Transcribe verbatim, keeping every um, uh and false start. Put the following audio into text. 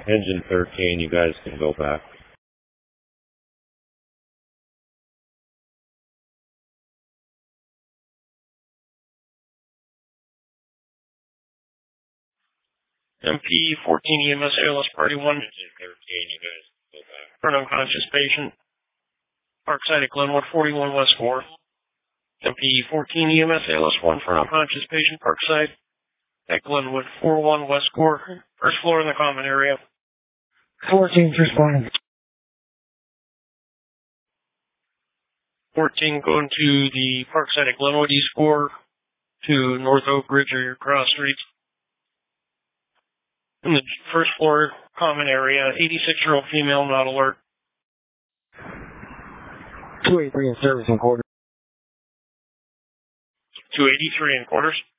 Engine thirteen, you guys can go back. M P fourteen E M S A L S Party one. Engine thirteen, you guys can go back. For an unconscious patient. Parkside at Glenwood forty-one West four. M P fourteen E M S A L S one for an unconscious patient. Parkside at Glenwood forty-one West four. First floor in the common area. fourteen's responding. fourteen going to the Parkside at Glenwood East four to North Oak Ridge or your cross streets. In the first floor common area, eighty-six-year-old female, not alert. two eighty-three in service in quarters. two eighty-three in quarters.